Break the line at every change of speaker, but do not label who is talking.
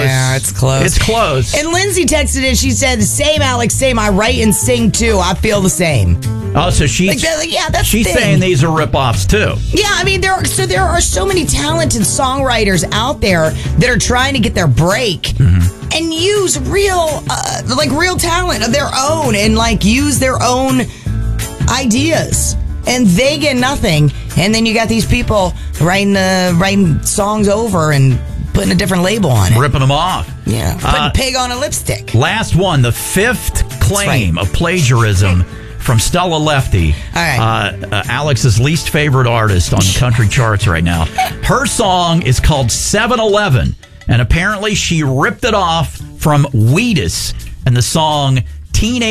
Yeah, it's close.
It's close.
And Lindsay texted in. She said, "Same, Alex. Same. I write and sing too. I feel the same."
Oh, so she's
that's
she's
the thing.
saying these are ripoffs too.
Yeah, I mean there are so many talented songwriters out there that are trying to get their break and use real talent of their own and use their own ideas, and they get nothing. And then you got these people writing songs over and putting a different label on it,
ripping them off.
Yeah, putting pig on a lipstick.
Last one, the fifth claim of plagiarism. From Stella Lefty,
all right.
Alex's least favorite artist on the country charts right now. Her song is called 7-Eleven, and apparently she ripped it off from Wheatus and the song Teenage